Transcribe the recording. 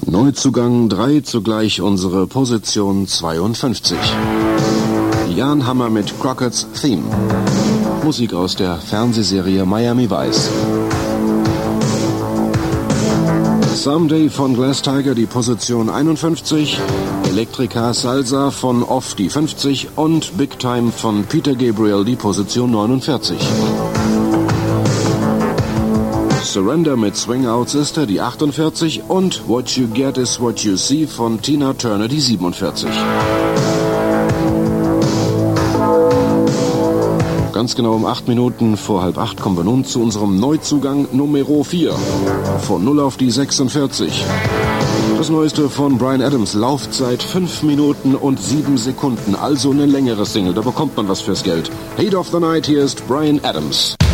Neuzugang 3, zugleich unsere Position 52. Jan Hammer mit Crockett's Theme. Musik aus der Fernsehserie Miami Vice. Someday von Glass Tiger, die Position 51. Electrica Salsa von Off, die 50. Und Big Time von Peter Gabriel, die Position 49. Surrender mit Swing Out Sister, die 48. Und What You Get Is What You See von Tina Turner, die 47. Ganz genau um 8 Minuten vor halb 8 kommen wir nun zu unserem Neuzugang Numero 4. Von 0 auf die 46. Das Neueste von Bryan Adams, Laufzeit 5 Minuten und 7 Sekunden, also eine längere Single, da bekommt man was fürs Geld. Hate of the Night, hier ist Bryan Adams.